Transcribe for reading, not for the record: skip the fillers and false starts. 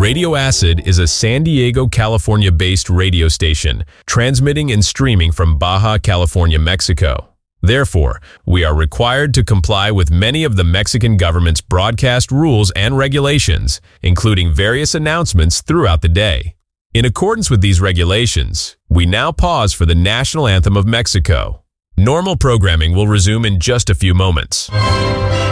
Radio Acid is a San Diego, California-based radio station transmitting and streaming from Baja California, Mexico. Therefore, we are required to comply with many of the Mexican government's broadcast rules and regulations, including various announcements throughout the day. In accordance with these regulations, we now pause for the national anthem of Mexico. Normal programming will resume in just a few moments.